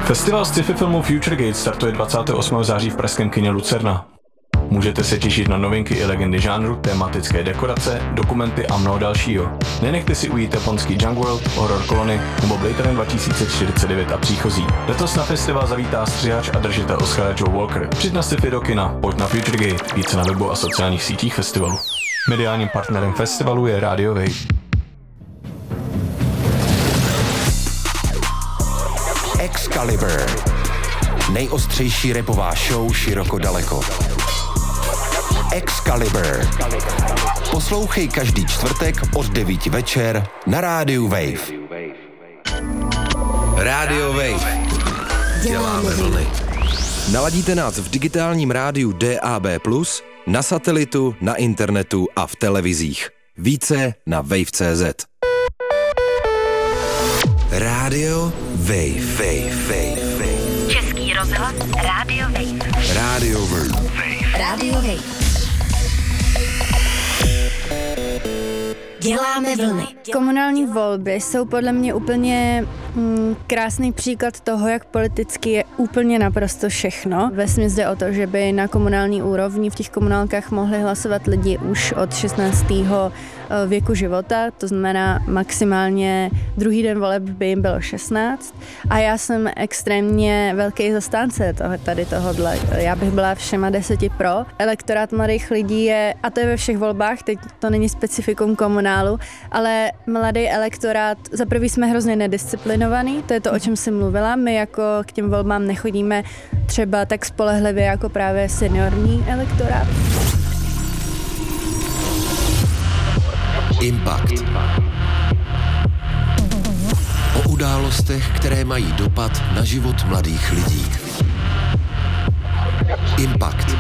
Festival sci-fi filmu Future Gate startuje 28. září v pražském kině Lucerna. Můžete se těšit na novinky i legendy žánru, tematické dekorace, dokumenty a mnoho dalšího. Nenechte si ujít japonský Junk World, Horror Colony nebo Blade Runner 2049 a příchozí. Letos na festival zavítá střihač a držitel Oscara Joe Walker. Přijď na sci-fi do kina, pojď na Future Gate, více na webu a sociálních sítích festivalu. Mediálním partnerem festivalu je Radio Wave. Excalibur. Nejostřejší rapová show široko daleko. Excalibur. Poslouchej každý čtvrtek od 9 večer na rádiu Wave. Radio Wave. Děláme vlny. Naladíte nás v digitálním rádiu DAB+, na satelitu, na internetu a v televizích. Více na wave.cz. Radio Wave. Český rozhlas Radio Wave. Radio Wave. Radio Wave. Děláme vlny. Komunální volby jsou podle mě úplně krásný příklad toho, jak politicky je úplně naprosto všechno. Vesměs jde o to, že by na komunální úrovni v těch komunálkách mohli hlasovat lidi už od 16. věku života, to znamená maximálně druhý den voleb by jim bylo 16 a já jsem extrémně velký zastánce tohohle. Já bych byla všema 10 pro. Elektorát mladých lidí je, a to je ve všech volbách, teď to není specifikum komunálu, ale mladý elektorát, za prvý jsme hrozně nedisciplinovaný, to je to, o čem jsem mluvila, my jako k těm volbám nechodíme třeba tak spolehlivě jako právě seniorní elektorát. Impact. O událostech, které mají dopad na život mladých lidí. Impact.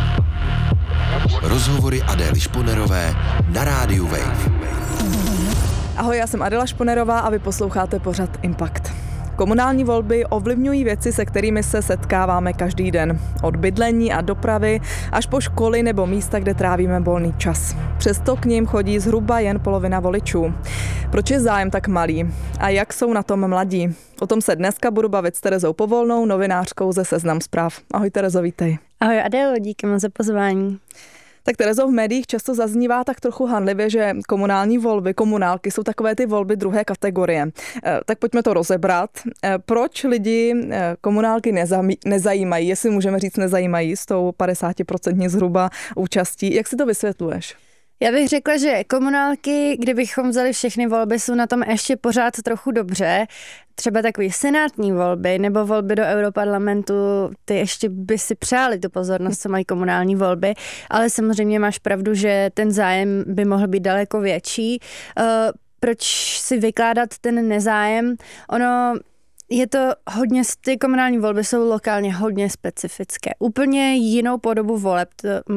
Rozhovory Adély Šponerové na rádiu Wave. Ahoj, já jsem Adéla Šponerová a vy posloucháte pořad Impact. Komunální volby ovlivňují věci, se kterými se setkáváme každý den. Od bydlení a dopravy až po školy nebo místa, kde trávíme volný čas. Přesto k nim chodí zhruba jen polovina voličů. Proč je zájem tak malý? A jak jsou na tom mladí? O tom se dneska budu bavit s Terezou Povolnou, novinářkou ze Seznam Zpráv. Ahoj Terezo, vítej. Ahoj Adélo, díky moc za pozvání. Tak Terezo, v médiích často zaznívá tak trochu hanlivě, že komunální volby, komunálky jsou takové ty volby druhé kategorie. Tak pojďme to rozebrat. Proč lidi komunálky nezajímají, jestli můžeme říct nezajímají s tou 50% zhruba účastí? Jak si to vysvětluješ? Já bych řekla, že komunálky, kdybychom vzali všechny volby, jsou na tom ještě pořád trochu dobře. Třeba takový senátní volby nebo volby do Europarlamentu, ty ještě by si přáli tu pozornost, co mají komunální volby, ale samozřejmě máš pravdu, že ten zájem by mohl být daleko větší. Proč si vykládat ten nezájem? Ono je to hodně, ty komunální volby jsou lokálně hodně specifické. Úplně jinou podobu voleb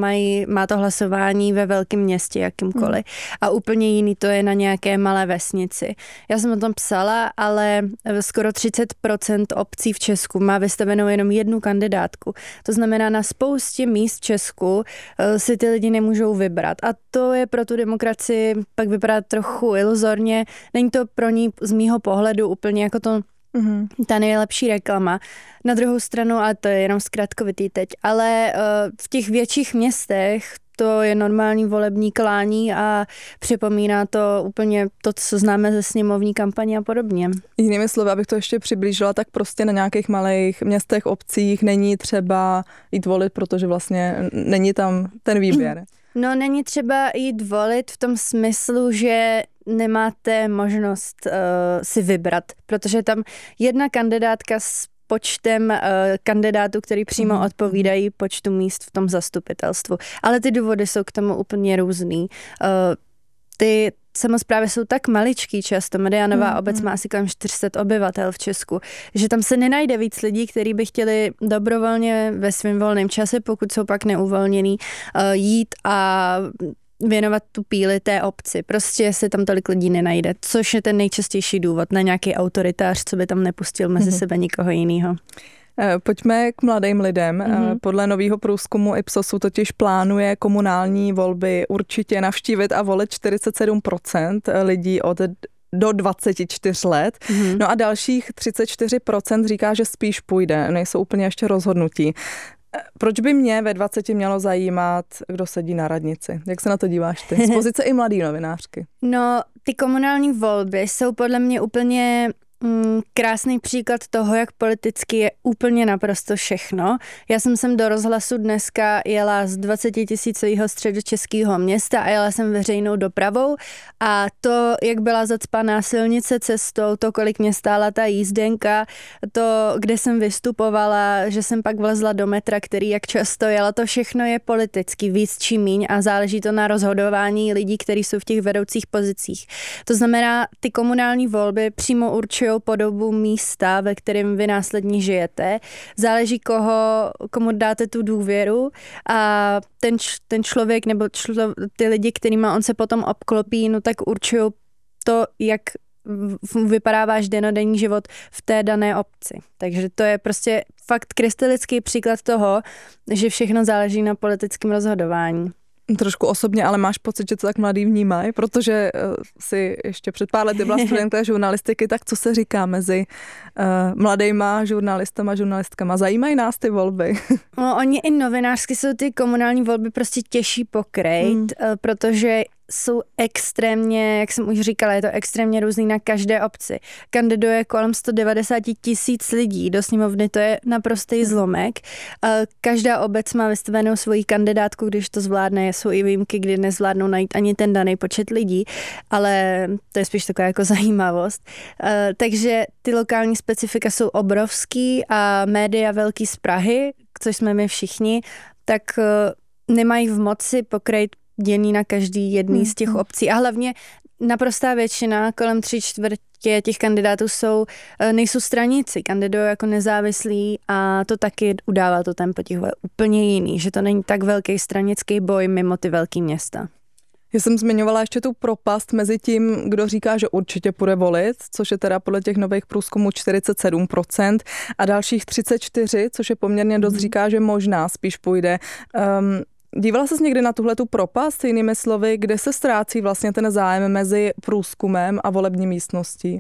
má to hlasování ve velkém městě jakýmkoliv a úplně jiný to je na nějaké malé vesnici. Já jsem o tom psala, ale skoro 30% obcí v Česku má vystavenou jenom jednu kandidátku. To znamená, na spoustě míst v Česku si ty lidi nemůžou vybrat. A to je pro tu demokracii pak vypadá trochu iluzorně. Není to pro ní z mýho pohledu úplně jako to ta nejlepší reklama. Na druhou stranu, a to je jenom zkratkovitý teď, ale v těch větších městech to je normální volební klání a připomíná to úplně to, co známe ze sněmovní kampaně a podobně. Jinými slovy, abych to ještě přiblížila, tak prostě na nějakých malých městech, obcích není třeba jít volit, protože vlastně není tam ten výběr. No, není třeba jít volit v tom smyslu, že nemáte možnost si vybrat, protože tam jedna kandidátka s počtem kandidátů, který přímo odpovídají počtu míst v tom zastupitelstvu. Ale ty důvody jsou k tomu úplně různý. Ty samosprávy jsou tak maličký často, Medianová obec má asi kolem 400 obyvatel v Česku, že tam se nenajde víc lidí, kteří by chtěli dobrovolně ve svém volném čase, pokud jsou pak neuvolněný, jít a věnovat tu píli té obci. Prostě se tam tolik lidí nenajde, což je ten nejčastější důvod na nějaký autoritář, co by tam nepustil mezi sebe nikoho jiného. Pojďme k mladým lidem. Podle nového průzkumu Ipsosu totiž plánuje komunální volby určitě navštívit a volit 47% lidí od do 24 let. No a dalších 34% říká, že spíš půjde, nejsou úplně ještě rozhodnutí. Proč by mě ve 20 mělo zajímat, kdo sedí na radnici? Jak se na to díváš ty? Z pozice i mladý novinářky. No, ty komunální volby jsou podle mě úplně krásný příklad toho, jak politicky je úplně naprosto všechno. Já jsem sem do rozhlasu dneska jela z 20 000 středočeského města a jela jsem veřejnou dopravou a to, jak byla zacpaná silnice cestou, to, kolik mě stála ta jízdenka, to, kde jsem vystupovala, že jsem pak vlezla do metra, který jak často jela, to všechno je politicky víc či míň a záleží to na rozhodování lidí, kteří jsou v těch vedoucích pozicích. To znamená, ty komunální volby přímo určují podobu místa, ve kterém vy následně žijete. Záleží, komu dáte tu důvěru a ten člověk nebo ty lidi, kterýma on se potom obklopí, no tak určují to, jak vypadá váš dennodenní život v té dané obci. Takže to je prostě fakt krystalický příklad toho, že všechno záleží na politickém rozhodování. Trošku osobně, ale máš pocit, že to tak mladý vnímají, protože si ještě před pár lety byla studentka žurnalistiky, tak co se říká mezi mladejma žurnalistama a žurnalistkama? Zajímají nás ty volby? No, oni i novinářsky jsou ty komunální volby prostě těžší pokrýt, protože jsou extrémně, jak jsem už říkala, je to extrémně různý na každé obci. Kandiduje kolem 190 000 lidí do sněmovny, to je naprostý zlomek. Každá obec má vystavenou svoji kandidátku, když to zvládne, jsou i výjimky, kdy nezvládnou najít ani ten daný počet lidí, ale to je spíš taková jako zajímavost. Takže ty lokální specifika jsou obrovský a média velký z Prahy, což jsme my všichni, tak nemají v moci pokrýt dění na každý jedný z těch obcí. A hlavně naprostá většina, kolem 3/4 těch kandidátů nejsou straníci, kandidují jako nezávislí a to taky udává to tempo těch úplně jiný, že to není tak velký stranický boj mimo ty velký města. Já jsem zmiňovala ještě tu propast mezi tím, kdo říká, že určitě půjde volit, což je teda podle těch nových průzkumů 47% a dalších 34%, což je poměrně dost, říká, že možná spíš půjde. Dívala ses někdy na tuhletu propast, jinými slovy, kde se ztrácí vlastně ten zájem mezi průzkumem a volební místností?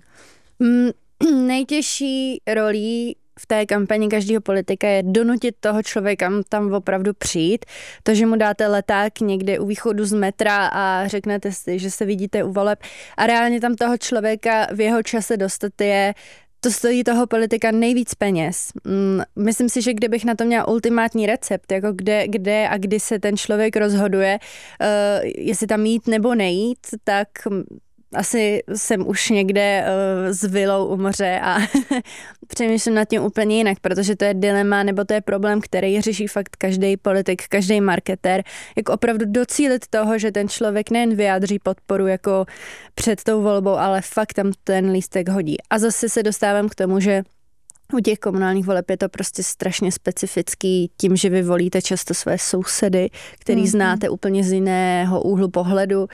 Nejtěžší rolí v té kampani každého politika je donutit toho člověka tam opravdu přijít. To, že mu dáte leták někde u východu z metra a řeknete si, že se vidíte u voleb a reálně tam toho člověka v jeho čase dostat to stojí toho politika nejvíc peněz. Myslím si, že kdybych na to měla ultimátní recept, jako kde a kdy se ten člověk rozhoduje, jestli tam jít nebo nejít, tak asi jsem už někde s vilou u moře a přemýšlím nad tím úplně jinak, protože to je dilema nebo to je problém, který řeší fakt každý politik, každý marketér, jak opravdu docílit toho, že ten člověk nejen vyjádří podporu jako před tou volbou, ale fakt tam ten lístek hodí. A zase se dostávám k tomu, že u těch komunálních voleb je to prostě strašně specifický tím, že vy volíte často své sousedy, který znáte úplně z jiného úhlu pohledu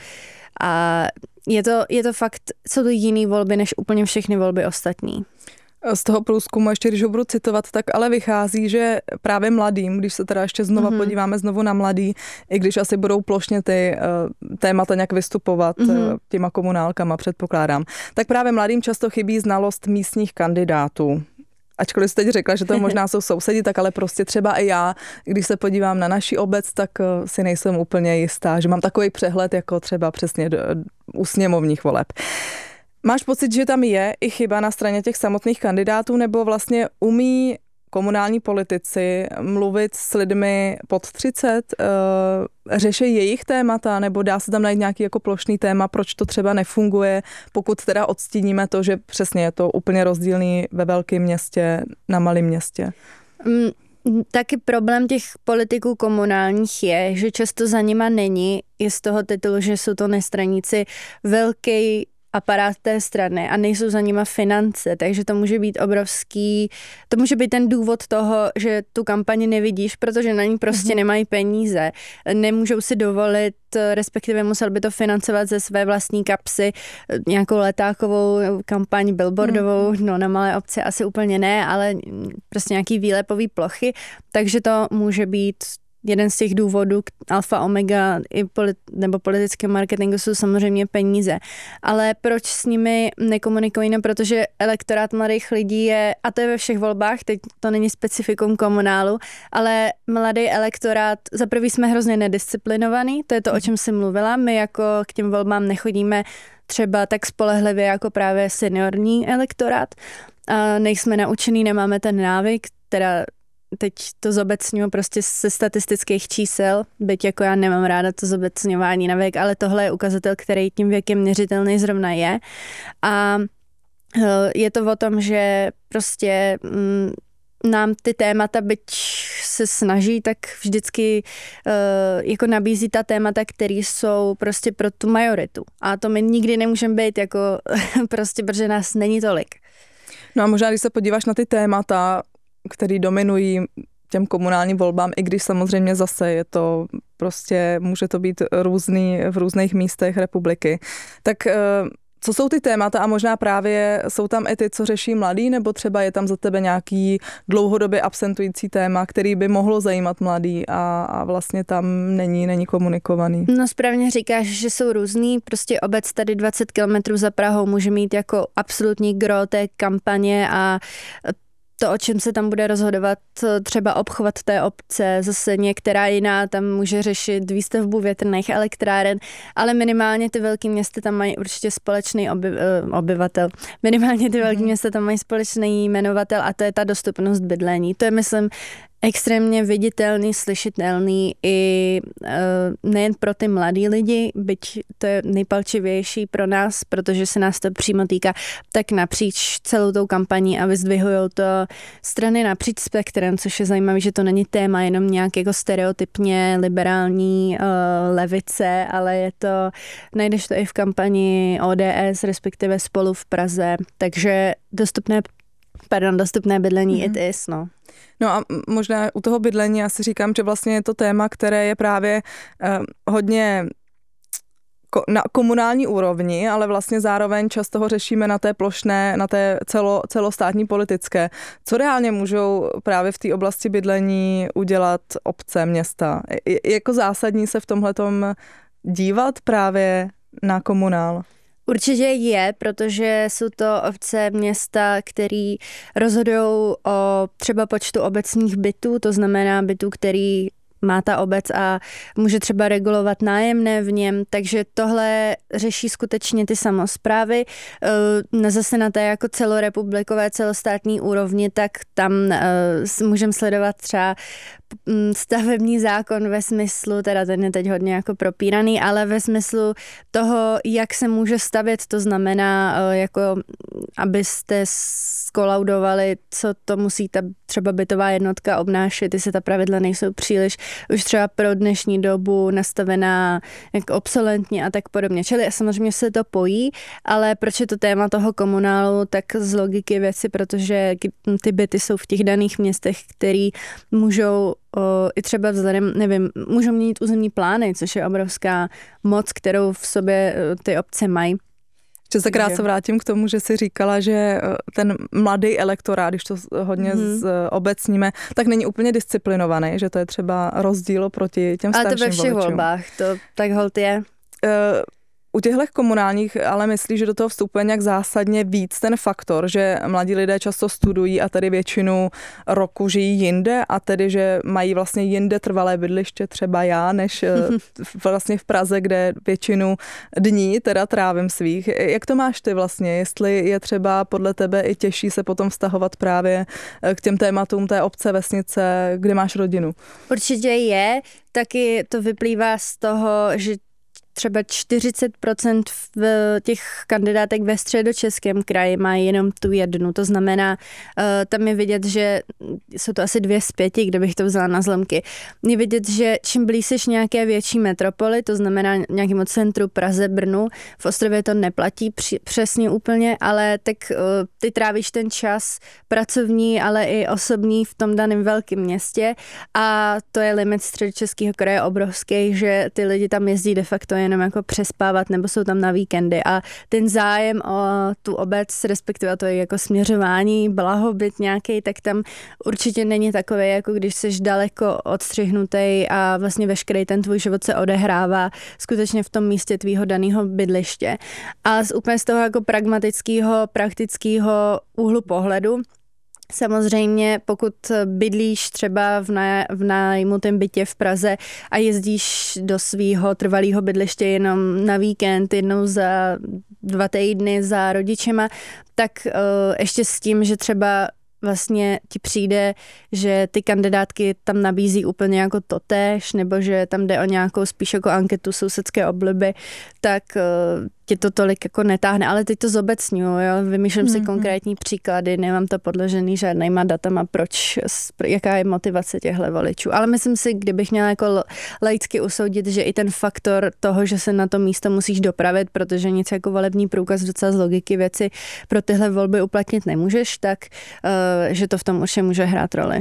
a je to fakt, jsou to jiný volby než úplně všechny volby ostatní. Z toho průzkumu, ještě když ho budu citovat, tak ale vychází, že právě mladým, když se teda ještě znova podíváme znovu na mladý, i když asi budou plošně ty témata nějak vystupovat těma komunálkama, předpokládám, tak právě mladým často chybí znalost místních kandidátů. Ačkoliv jsi teď řekla, že to možná jsou sousedi, tak ale prostě třeba i já, když se podívám na naši obec, tak si nejsem úplně jistá, že mám takový přehled jako třeba přesně u sněmovních voleb. Máš pocit, že tam je i chyba na straně těch samotných kandidátů, nebo vlastně umí komunální politici mluvit s lidmi pod 30, řeší jejich témata, nebo dá se tam najít nějaký jako plošný téma, proč to třeba nefunguje, pokud teda odstíníme to, že přesně je to úplně rozdílný ve velkém městě na malém městě? Taky problém těch politiků komunálních je, že často za nima není, i z toho titulu, že jsou to nestraníci, velký aparát té strany a nejsou za nima finance, takže to může být to může být ten důvod toho, že tu kampani nevidíš, protože na ní prostě nemají peníze, nemůžou si dovolit, respektive musel by to financovat ze své vlastní kapsy, nějakou letákovou kampaň billboardovou, no na malé obci asi úplně ne, ale prostě nějaký výlepový plochy, takže to může být jeden z těch důvodů alfa omega i nebo politického marketingu jsou samozřejmě peníze. Ale proč s nimi nekomunikují? No, protože elektorát mladých lidí je, a to je ve všech volbách, teď to není specifikum komunálu, ale mladý elektorát, za prvý jsme hrozně nedisciplinovaný, to je to, o čem jsem mluvila. My jako k těm volbám nechodíme třeba tak spolehlivě jako právě seniorní elektorát. A nejsme naučený, nemáme ten návyk, teda teď to zobecňuji prostě ze statistických čísel, byť jako já nemám ráda to zobecňování na věk, ale tohle je ukazatel, který tím věkem měřitelný zrovna je. A je to o tom, že prostě nám ty témata, byť se snaží, tak vždycky jako nabízí ta témata, které jsou prostě pro tu majoritu. A to my nikdy nemůžeme být jako prostě, protože nás není tolik. No a možná, když se podíváš na ty témata, které dominují těm komunálním volbám, i když samozřejmě zase je to prostě, může to být různý v různých místech republiky. Tak co jsou ty témata a možná právě jsou tam i ty, co řeší mladý, nebo třeba je tam za tebe nějaký dlouhodobě absentující téma, který by mohlo zajímat mladý a vlastně tam není komunikovaný? No správně říkáš, že jsou různý, prostě obec tady 20 kilometrů za Prahou může mít jako absolutní gro té kampaně a to, o čem se tam bude rozhodovat, třeba obchvat té obce, zase některá jiná tam může řešit výstavbu větrných elektráren, ale minimálně ty velké města tam mají určitě společný obyvatel. Minimálně ty velké města tam mají společný jmenovatel a to je ta dostupnost bydlení. To je, myslím, extrémně viditelný, slyšitelný i nejen pro ty mladý lidi, byť to je nejpalčivější pro nás, protože se nás to přímo týká, tak napříč celou tou kampaní a vyzdvihujou to strany napříč spektrem, což je zajímavé, že to není téma jenom nějak jako stereotypně liberální levice, ale je to, najdeš to i v kampani ODS, respektive Spolu v Praze, takže dostupné bydlení it is, no. No a možná u toho bydlení já si říkám, že vlastně je to téma, které je právě hodně na komunální úrovni, ale vlastně zároveň často ho řešíme na té plošné, na té celostátní politické. Co reálně můžou právě v té oblasti bydlení udělat obce, města? Jako zásadní se v tomhletom dívat právě na komunál? Určitě je, protože jsou to obce, města, který rozhodují o třeba počtu obecních bytů, to znamená bytů, který má ta obec a může třeba regulovat nájemné v něm, takže tohle řeší skutečně ty samosprávy. Zase na té jako celorepublikové, celostátní úrovni, tak tam můžeme sledovat třeba stavební zákon ve smyslu, teda ten je teď hodně jako propíraný, ale ve smyslu toho, jak se může stavět, to znamená, jako abyste skolaudovali, co to musí ta třeba bytová jednotka obnášet, jestli ta pravidla nejsou příliš už třeba pro dnešní dobu nastavená jako obsolentně a tak podobně. Čili samozřejmě se to pojí, ale proč je to téma toho komunálu, tak z logiky věci, protože ty byty jsou v těch daných městech, který můžou i třeba vzhledem, nevím, můžou měnit územní plány, což je obrovská moc, kterou v sobě ty obce mají. Ještě se krátce vrátím k tomu, že jsi říkala, že ten mladý elektorát, když to hodně obecníme, tak není úplně disciplinovaný, že to je třeba rozdíl proti těm starším voličům. Ale to ve všech volbách, to tak holt je. U těchto komunálních ale myslí, že do toho vstupuje nějak zásadně víc ten faktor, že mladí lidé často studují a tedy většinu roku žijí jinde a tedy, že mají vlastně jinde trvalé bydliště, třeba já, než vlastně v Praze, kde většinu dní teda trávím svých. Jak to máš ty vlastně? Jestli je třeba podle tebe i těžší se potom vztahovat právě k těm tématům té obce, vesnice, kde máš rodinu? Určitě je, taky to vyplývá z toho, že třeba 40% v těch kandidátek ve Středočeském kraji mají jenom tu jednu. To znamená, tam je vidět, že jsou to asi 2 z 5, kde bych to vzala na zlomky. Je vidět, že čím blíž seš nějaké větší metropoli, to znamená nějakému centru Praze, Brnu, v Ostrově to neplatí přesně úplně, ale tak ty trávíš ten čas pracovní, ale i osobní v tom daném velkém městě a to je limit Středočeského kraje obrovský, že ty lidi tam jezdí de facto jenom jako přespávat nebo jsou tam na víkendy a ten zájem o tu obec, respektive to je jako směřování, blahobyt nějaký, tak tam určitě není takové, jako když jsi daleko odstřihnutý a vlastně veškerý ten tvůj život se odehrává skutečně v tom místě tvýho daného bydliště. A úplně z toho jako pragmatického, praktického úhlu pohledu, samozřejmě, pokud bydlíš třeba v nájmutém bytě v Praze a jezdíš do svého trvalého bydliště jenom na víkend, jednou za 2 týdny za rodičema, tak ještě s tím, že třeba vlastně ti přijde, že ty kandidátky tam nabízí úplně jako totéž, nebo že tam jde o nějakou spíš jako anketu sousedské obliby, tak tě to tolik jako netáhne, ale teď to zobecňuju, jo? Vymýšlím si konkrétní příklady, nemám to podložený žádnýma datama, jaká je motivace těchto voličů. Ale myslím si, kdybych měla jako laicky usoudit, že i ten faktor toho, že se na to místo musíš dopravit, protože nic jako volební průkaz docela z logiky věci pro tyhle volby uplatnit nemůžeš, tak že to v tom určitě může hrát roli.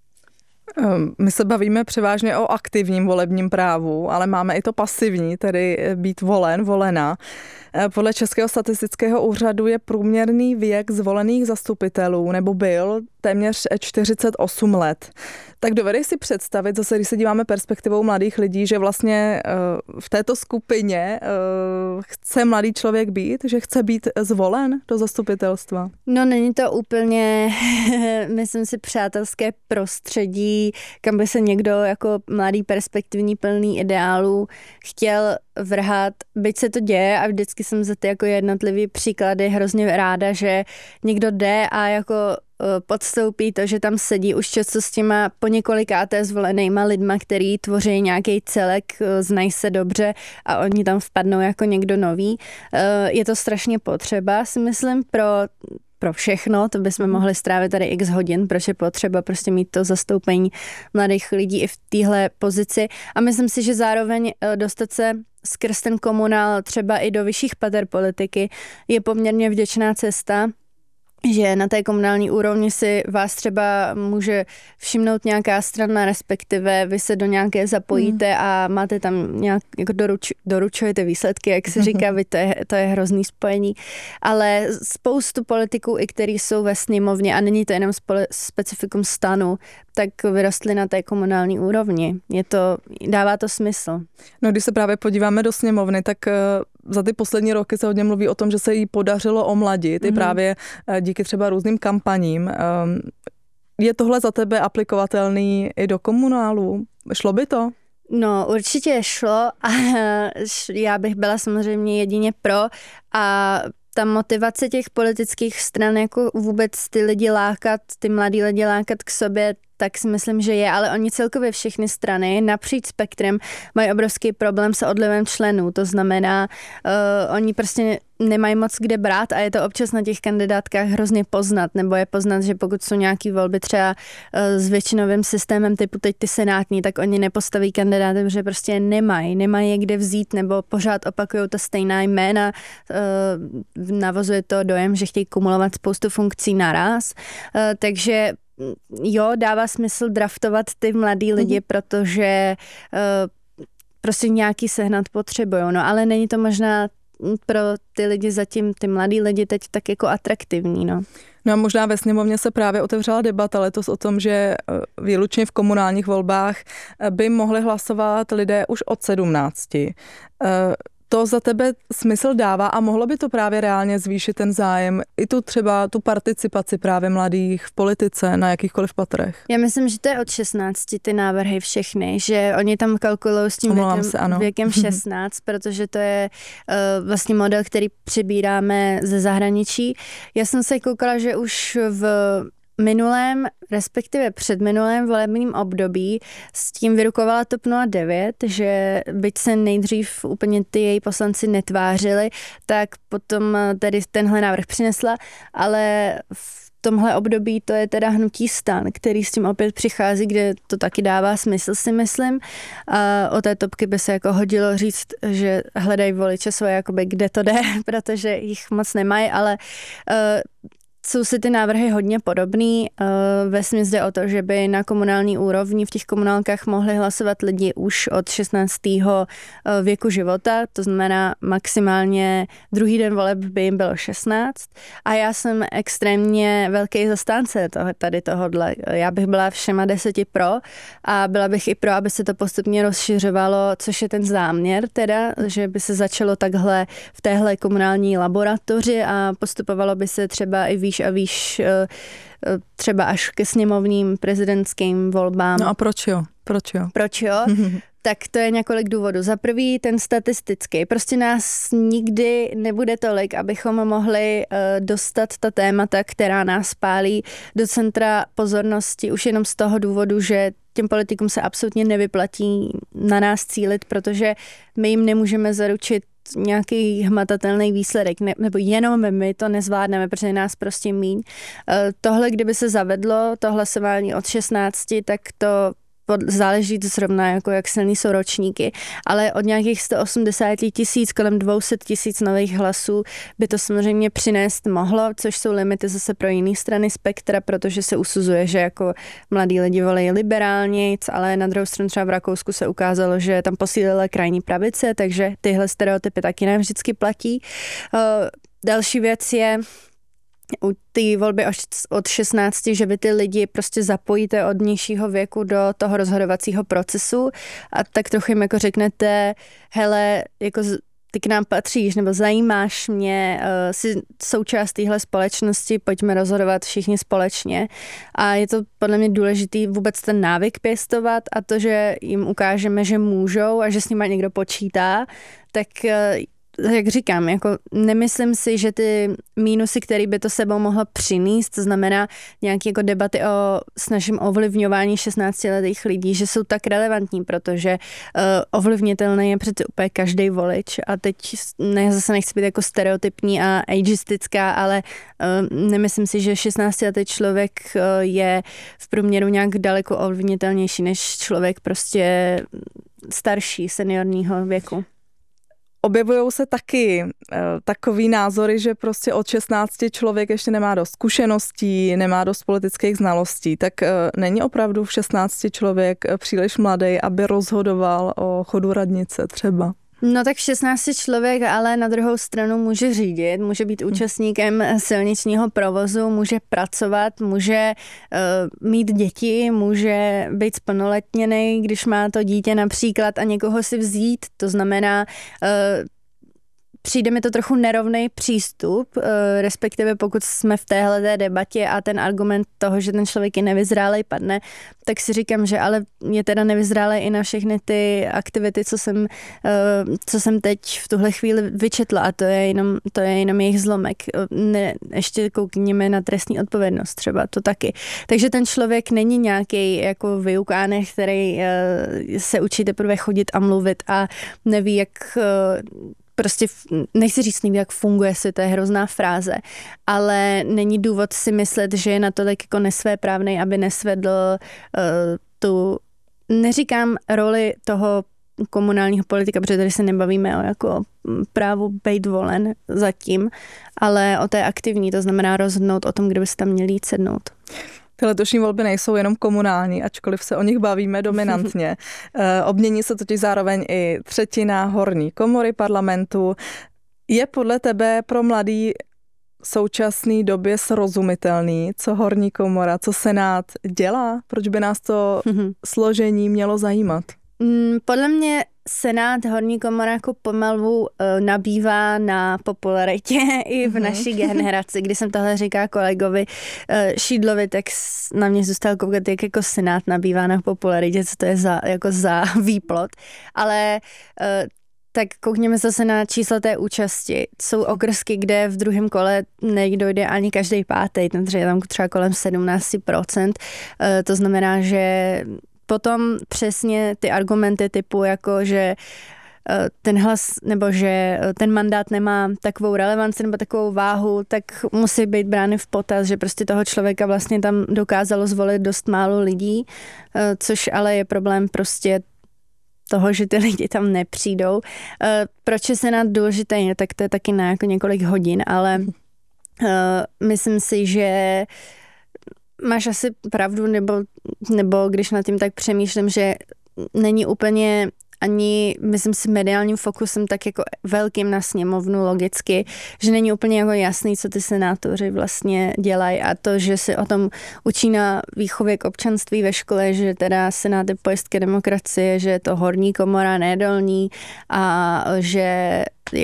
My se bavíme převážně o aktivním volebním právu, ale máme i to pasivní, tedy být volena. Podle Českého statistického úřadu je průměrný věk zvolených zastupitelů, nebo byl, téměř 48 let. Tak dovedeš si představit, zase když se díváme perspektivou mladých lidí, že vlastně v této skupině chce mladý člověk být, že chce být zvolen do zastupitelstva? No není to úplně, myslím si, přátelské prostředí, kam by se někdo jako mladý, perspektivní, plný ideálů chtěl vrhat, byť se to děje a vždycky jsem za ty jako jednotlivý příklady hrozně ráda, že někdo jde a jako podstoupí to, že tam sedí už často s těma poněkolikáté zvolenýma lidma, který tvoří nějaký celek, znají se dobře a oni tam vpadnou jako někdo nový. Je to strašně potřeba, si myslím, pro všechno, to bychom mohli strávit tady x hodin, proč je potřeba prostě mít to zastoupení mladých lidí i v téhle pozici. A myslím si, že zároveň dostat se skrz ten komunál třeba i do vyšších pater politiky je poměrně vděčná cesta, že na té komunální úrovni si vás třeba může všimnout nějaká strana, respektive vy se do nějaké zapojíte a máte tam nějak, jako doručujete výsledky, jak se říká, to je hrozný spojení, ale spoustu politiků, i který jsou ve sněmovně a není to jenom specifikum stanu, tak vyrostly na té komunální úrovni. Dává to smysl. No, když se právě podíváme do sněmovny, tak za ty poslední roky se hodně mluví o tom, že se jí podařilo omladit, i právě díky třeba různým kampaním. Je tohle za tebe aplikovatelný i do komunálu? Šlo by to? No, určitě šlo a já bych byla samozřejmě jedině pro a ta motivace těch politických stran jako vůbec ty mladý lidi lákat k sobě, tak si myslím, že je, ale oni celkově všechny strany napříč spektrem mají obrovský problém s odlivem členů, to znamená, oni prostě nemají moc kde brát a je to občas na těch kandidátkách hrozně poznat, nebo je poznat, že pokud jsou nějaký volby třeba s většinovým systémem typu teď ty senátní, tak oni nepostaví kandidáty, protože prostě nemají je kde vzít, nebo pořád opakují to stejná jména, navozuje to dojem, že chtějí kumulovat spoustu funkcí naraz, takže jo, dává smysl draftovat ty mladý lidi, protože prostě nějaký sehnat potřebují, no ale není to možná pro ty lidi zatím, ty mladý lidi teď tak jako atraktivní, no. No a možná ve sněmovně se právě otevřela debata letos o tom, že výlučně v komunálních volbách by mohli hlasovat lidé už od 17. To za tebe smysl dává a mohlo by to právě reálně zvýšit ten zájem, i třeba tu participaci právě mladých v politice na jakýchkoliv patrech? Já myslím, že to je od 16 ty návrhy všechny, že oni tam kalkulují s tím věkem 16, protože to je vlastně model, který přibíráme ze zahraničí. Já jsem se koukala, že už v minulém, respektive předminulém volebním období s tím vyrukovala TOP 09, že byť se nejdřív úplně ty její poslanci netvářili, tak potom tedy tenhle návrh přinesla, ale v tomhle období to je teda hnutí STAN, který s tím opět přichází, kde to taky dává smysl, si myslím. A o té topky by se jako hodilo říct, že hledají voliče svoje, jakoby kde to jde, protože jich moc nemají, ale jsou si ty návrhy hodně podobný. Vesměs jde o to, že by na komunální úrovni v těch komunálkách mohli hlasovat lidi už od 16. věku života, to znamená maximálně druhý den voleb by jim bylo 16. A já jsem extrémně velký zastánce tohodle. Já bych byla všema 10 pro a byla bych i pro, aby se to postupně rozšiřovalo, což je ten záměr teda, že by se začalo takhle v téhle komunální laboratoři a postupovalo by se třeba i výš a výš, třeba až ke sněmovním prezidentským volbám. No a proč jo? Proč jo? Tak to je několik důvodů. Za prvý ten statistický. Prostě nás nikdy nebude tolik, abychom mohli dostat ta témata, která nás pálí, do centra pozornosti už jenom z toho důvodu, že těm politikům se absolutně nevyplatí na nás cílit, protože my jim nemůžeme zaručit nějaký hmatatelný výsledek, nebo jenom my to nezvládneme, protože nás prostě míň. Tohle, kdyby se zavedlo, to hlasování od 16, tak to záleží zrovna, jako jak silný jsou ročníky, ale od nějakých 180 000, kolem 200 000 nových hlasů by to samozřejmě přinést mohlo, což jsou limity zase pro jiné strany spektra, protože se usuzuje, že jako mladí lidi volí liberálně, ale na druhou stranu třeba v Rakousku se ukázalo, že tam posílila krajní pravice, takže tyhle stereotypy taky ne vždycky platí. Další věc je u té volby od 16, že vy ty lidi prostě zapojíte od nižšího věku do toho rozhodovacího procesu a tak trochu jim jako řeknete, hele, jako ty k nám patříš, nebo zajímáš mě, jsi součást téhle společnosti, pojďme rozhodovat všichni společně. A je to podle mě důležitý vůbec ten návyk pěstovat a to, že jim ukážeme, že můžou a že s nimi někdo počítá, tak jak říkám, jako nemyslím si, že ty mínusy, které by to sebou mohlo přinést, to znamená nějaké jako debaty o snažím ovlivňování 16letých lidí, že jsou tak relevantní, protože ovlivnitelný je přece úplně každý volič a teď zase nechci být jako stereotypní a ageistická, ale nemyslím si, že 16letý člověk je v průměru nějak daleko ovlivnitelnější než člověk prostě starší, seniorního věku. Objevují se taky takový názory, že prostě od 16 člověk ještě nemá dost zkušeností, nemá dost politických znalostí. Tak není opravdu v 16 člověk příliš mladý, aby rozhodoval o chodu radnice třeba? No tak 16 člověk, ale na druhou stranu může řídit, může být účastníkem silničního provozu, může pracovat, může mít děti, může být splnoletněný, když má to dítě například a někoho si vzít, to znamená přijde mi to trochu nerovný přístup, respektive pokud jsme v téhleté debatě a ten argument toho, že ten člověk je nevyzrálej, padne, tak si říkám, že ale je teda nevyzrálej i na všechny ty aktivity, co jsem teď v tuhle chvíli vyčetla a to je jenom jejich zlomek. Ještě koukněme na trestní odpovědnost třeba, to taky. Takže ten člověk není nějaký jako vyukánek, který se učí teprve chodit a mluvit a neví, jak prostě nechci říct nikdy, jak funguje si, to je hrozná fráze, ale není důvod si myslet, že je natolik jako nesvéprávnej, aby nesvedl neříkám roli toho komunálního politika, protože tady se nebavíme o jako právu být volen zatím, ale o té aktivní, to znamená rozhodnout o tom, kde by se tam měli jít sednout. Ty letošní volby nejsou jenom komunální, ačkoliv se o nich bavíme dominantně. Obmění se totiž zároveň i třetina horní komory parlamentu. Je podle tebe pro mladý současné době srozumitelný, co horní komora, co senát dělá? Proč by nás to složení mělo zajímat? Podle mě senát, horní komora jako pomalu nabývá na popularitě i v naší generaci. Když jsem tohle říkala kolegovi Šídlovi, tak na mě zůstal koukat, jak jako senát nabývá na popularitě, co to je za výplot. Ale tak koukněme zase na čísla té účasti. Jsou okrsky, kde v druhém kole nedojde ani každý pátý, takže je tam třeba kolem 17%. To znamená, že potom přesně ty argumenty typu jako, že ten hlas nebo že ten mandát nemá takovou relevanci nebo takovou váhu, tak musí být brány v potaz, že prostě toho člověka vlastně tam dokázalo zvolit dost málo lidí, což ale je problém prostě toho, že ty lidi tam nepřijdou. Proč je senát důležitý? Tak to je taky na jako několik hodin, ale Myslím si, že máš asi pravdu, nebo když nad tím tak přemýšlím, že není úplně ani, myslím si, mediálním fokusem tak jako velkým na sněmovnu logicky, že není úplně jako jasný, co ty senátoři vlastně dělají a to, že se o tom učí na výchově k občanství ve škole, že teda Senát je pojistky demokracie, že je to horní komora, ne dolní a že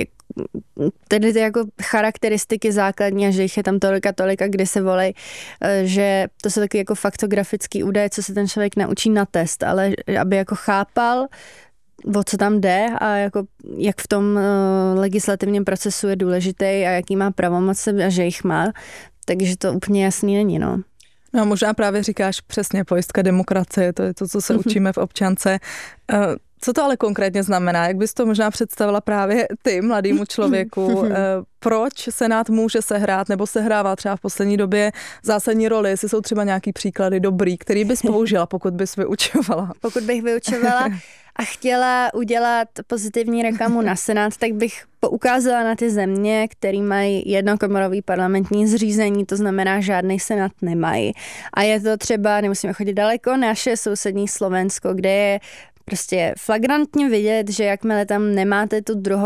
tedy ty jako charakteristiky základní a že jich je tam tolika, kdy se volej, že to jsou taky jako faktografický údaje, co se ten člověk naučí na test, ale aby jako chápal, o co tam jde a jako, jak v tom legislativním procesu je důležitý a jaký má pravomoce a že jich má, takže to úplně jasný není, no. No a možná právě říkáš přesně pojistka demokracie, to je to, co se učíme v občance. Co to ale konkrétně znamená? Jak bys to možná představila právě ty, mladému člověku? Proč Senát může sehrát nebo sehrává třeba v poslední době zásadní roli? Jestli jsou třeba nějaký příklady dobrý, který bys použila, pokud bys vyučovala? Pokud bych vyučovala a chtěla udělat pozitivní reklamu na Senát, tak bych poukázala na ty země, které mají jednokomorový parlamentní zřízení, to znamená, žádný Senát nemají. A je to třeba, nemusíme chodit daleko, naše sousední Slovensko, kde je prostě flagrantně vidět, že jakmile tam nemáte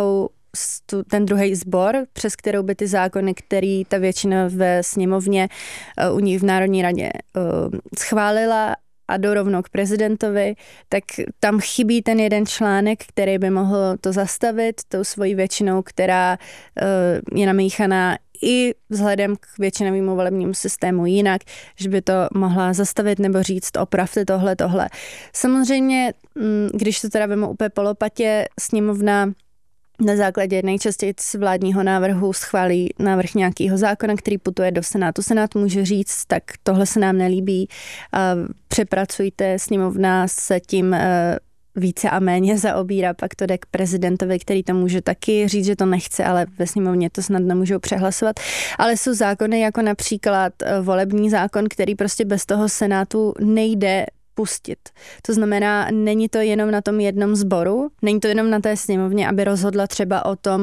ten druhý sbor, přes kterou by ty zákony, který ta většina ve sněmovně u ní v Národní radě schválila a jdou rovnou k prezidentovi, tak tam chybí ten jeden článek, který by mohl to zastavit tou svojí většinou, která je namíchaná i vzhledem k většinovému volebnímu systému jinak, že by to mohla zastavit nebo říct opravte tohle. Samozřejmě, když to teda vemu úplně po lopatě, sněmovna na základě nejčastěji z vládního návrhu schválí návrh nějakého zákona, který putuje do Senátu. Senát může říct, tak tohle se nám nelíbí, přepracujte, sněmovna se tím více a méně zaobírá, pak to jde k prezidentovi, který to může taky říct, že to nechce, ale ve sněmovně to snad nemůžou přehlasovat. Ale jsou zákony jako například volební zákon, který prostě bez toho Senátu nejde pustit. To znamená, není to jenom na tom jednom sboru, není to jenom na té sněmovně, aby rozhodla třeba o tom,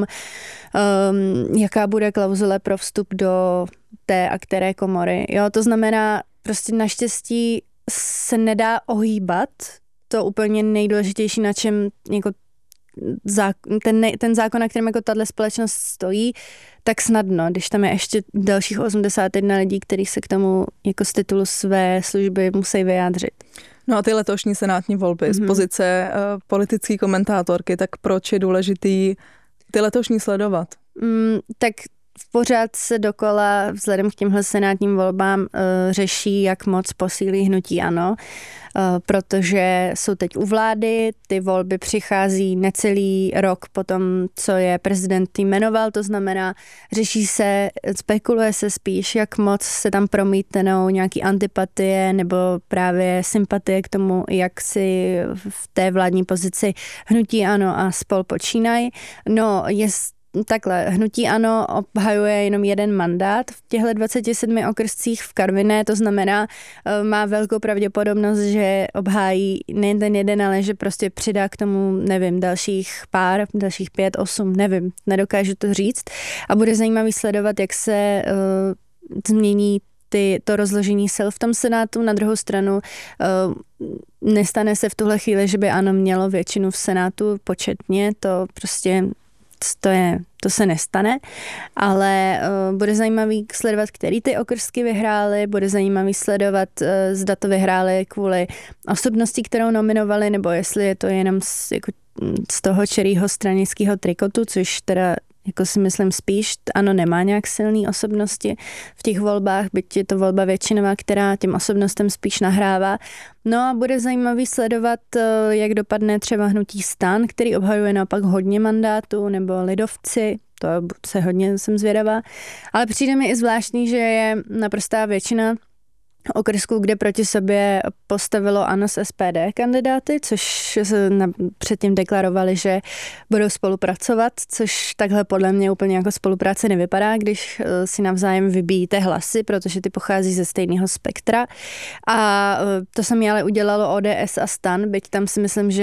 jaká bude klauzule pro vstup do té a které komory. Jo, to znamená, prostě naštěstí se nedá ohýbat to úplně nejdůležitější, na čem jako ten zákon, na kterém jako tato společnost stojí, tak snadno, když tam je ještě dalších 81 lidí, kteří se k tomu jako z titulu své služby musí vyjádřit. No a ty letošní senátní volby z pozice politické komentátorky, tak proč je důležitý ty letošní sledovat? Tak pořád se dokola vzhledem k těmhle senátním volbám řeší, jak moc posílí hnutí ANO, protože jsou teď u vlády, ty volby přichází necelý rok potom, co je prezident jmenoval, to znamená, řeší se, spekuluje se spíš, jak moc se tam promítnou nějaký antipatie nebo právě sympatie k tomu, jak si v té vládní pozici hnutí ANO a spol počínají. No, takhle, hnutí ANO obhajuje jenom jeden mandát v těchto 27 okrscích v Karviné, to znamená, má velkou pravděpodobnost, že obhájí nejen ten jeden, ale že prostě přidá k tomu, nevím, dalších 5, 8, nevím, nedokážu to říct. A bude zajímavý sledovat, jak se změní to rozložení sil v tom Senátu. Na druhou stranu nestane se v tuhle chvíli, že by ANO mělo většinu v Senátu početně, to prostě to se nestane, ale bude zajímavý sledovat, který ty okrsky vyhrály, bude zajímavý sledovat, zda to vyhrály kvůli osobnosti, kterou nominovali, nebo jestli je to jenom z toho čerýho stranického trikotu, což teda jako si myslím spíš, ANO nemá nějak silný osobnosti v těch volbách, byť je to volba většinová, která těm osobnostem spíš nahrává. No a bude zajímavý sledovat, jak dopadne třeba hnutí STAN, který obhajuje naopak hodně mandátů, nebo lidovci, to se hodně jsem zvědavá. Ale přijde mi i zvláštní, že je naprostá většina okrsků, kde proti sobě postavilo ANO s SPD kandidáty, což předtím deklarovali, že budou spolupracovat, což takhle podle mě úplně jako spolupráce nevypadá, když si navzájem vybíjíte hlasy, protože ty pochází ze stejného spektra. A to samé ale udělalo ODS a STAN, byť tam si myslím, že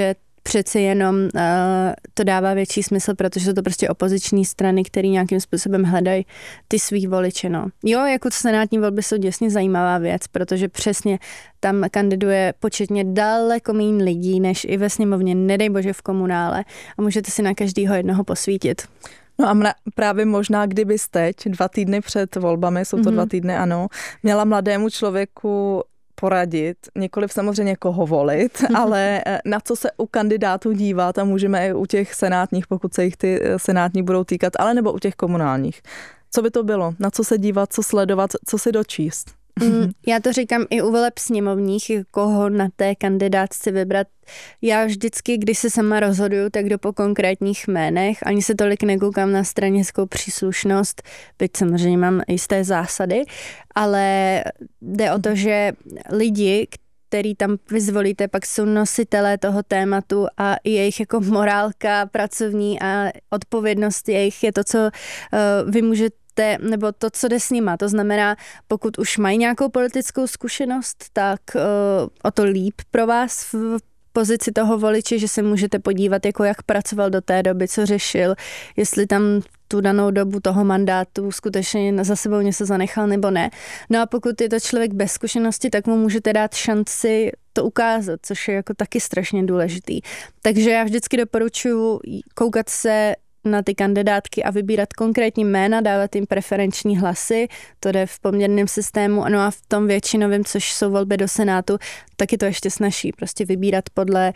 přeci jenom to dává větší smysl, protože jsou to prostě opoziční strany, které nějakým způsobem hledají ty svý voliče. No. Jo, jako senátní volby jsou děsně zajímavá věc, protože přesně tam kandiduje početně daleko méně lidí, než i ve sněmovně, nedej bože v komunále, a můžete si na každýho jednoho posvítit. No a právě možná, kdybys teď, 2 týdny před volbami, jsou to 2 týdny, ano, měla mladému člověku poradit, nikoliv samozřejmě koho volit, ale na co se u kandidátů dívat, a můžeme i u těch senátních, pokud se jich ty senátní budou týkat, ale nebo u těch komunálních. Co by to bylo? Na co se dívat, co sledovat, co si dočíst? Já to říkám i u voleb sněmovních, koho na té kandidátce vybrat. Já vždycky, když se sama rozhoduju, tak jdu po konkrétních jménech, ani se tolik nekoukám na stranickou příslušnost, byť samozřejmě mám jisté zásady, ale jde o to, že lidi, který tam vyzvolíte, pak jsou nositelé toho tématu a jejich jako morálka pracovní a odpovědnost jejich je to, co vy můžete, nebo to, co jde s nima. To znamená, pokud už mají nějakou politickou zkušenost, tak o to líp pro vás v pozici toho voliče, že se můžete podívat, jako jak pracoval do té doby, co řešil, jestli tam tu danou dobu toho mandátu skutečně za sebou něco zanechal nebo ne. No a pokud je to člověk bez zkušenosti, tak mu můžete dát šanci to ukázat, což je jako taky strašně důležitý. Takže já vždycky doporučuji koukat se na ty kandidátky a vybírat konkrétní jména, dávat jim preferenční hlasy, to jde v poměrném systému, no a v tom většinovém, což jsou volby do Senátu, tak je to ještě snazší, prostě vybírat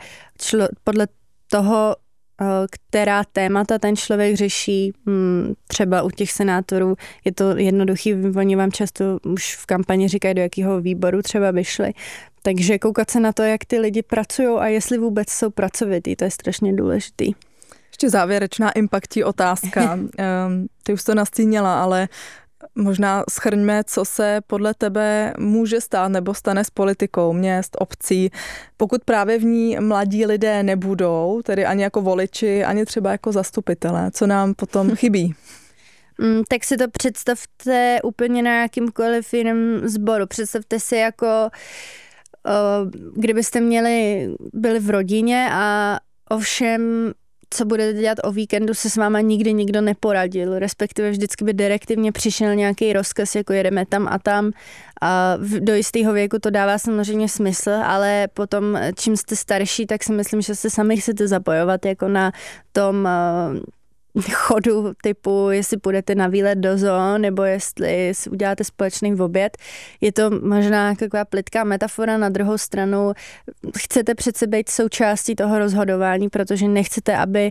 podle toho, která témata ten člověk řeší. Třeba u těch senátorů je to jednoduchý, oni vám často už v kampani říkají, do jakého výboru třeba by šli. Takže koukat se na to, jak ty lidi pracují a jestli vůbec jsou pracovitý, to je strašně důležitý. Ještě závěrečná impactní otázka. Ty už to nastínila, ale možná shrňme, co se podle tebe může stát nebo stane s politikou měst, obcí, pokud právě v ní mladí lidé nebudou, tedy ani jako voliči, ani třeba jako zastupitelé. Co nám potom chybí? Tak si to představte úplně na jakýmkoliv jiném sboru. Představte si jako, kdybyste byli v rodině a ovšem co budete dělat o víkendu, se s váma nikdy nikdo neporadil, respektive vždycky by direktivně přišel nějaký rozkaz, jako jedeme tam a tam. A do jistého věku to dává samozřejmě smysl, ale potom, čím jste starší, tak si myslím, že se sami chcete zapojovat jako na tom chodu typu, jestli půjdete na výlet do zoo, nebo jestli si uděláte společný oběd. Je to možná taková plytká metafora, na druhou stranu chcete přece být součástí toho rozhodování, protože nechcete, aby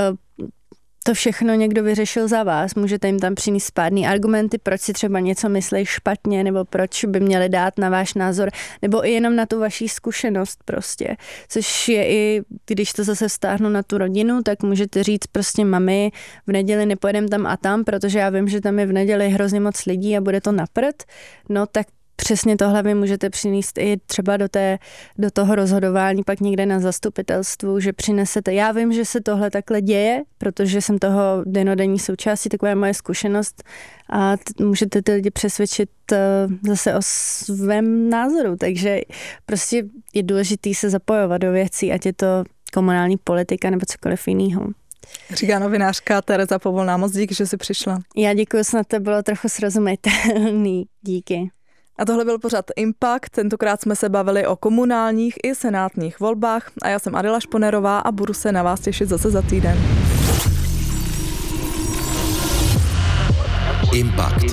to všechno někdo vyřešil za vás. Můžete jim tam přinést spádný argumenty, proč si třeba něco myslí špatně, nebo proč by měli dát na váš názor, nebo i jenom na tu vaši zkušenost prostě. Což je i, když to zase vztáhnu na tu rodinu, tak můžete říct prostě mami, v neděli nepojedem tam a tam, protože já vím, že tam je v neděli hrozně moc lidí a bude to na prd. No tak přesně tohle vy můžete přinést i třeba do toho rozhodování pak někde na zastupitelstvu, že přinesete. Já vím, že se tohle takhle děje, protože jsem toho dennodenní součástí, taková je moje zkušenost a můžete ty lidi přesvědčit zase o svém názoru. Takže prostě je důležitý se zapojovat do věcí, ať je to komunální politika nebo cokoliv jiného. Říká novinářka Tereza Povolná. Moc díky, že jsi přišla. Já děkuji, snad to bylo trochu srozumitelný. Díky. A tohle byl pořad Impact, tentokrát jsme se bavili o komunálních i senátních volbách a já jsem Adela Šponerová a budu se na vás těšit zase za týden. Impact.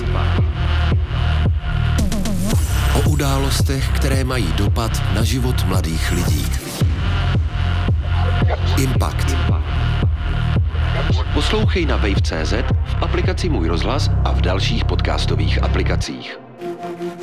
O událostech, které mají dopad na život mladých lidí. Impact. Poslouchej na wave.cz, v aplikaci Můj rozhlas a v dalších podcastových aplikacích.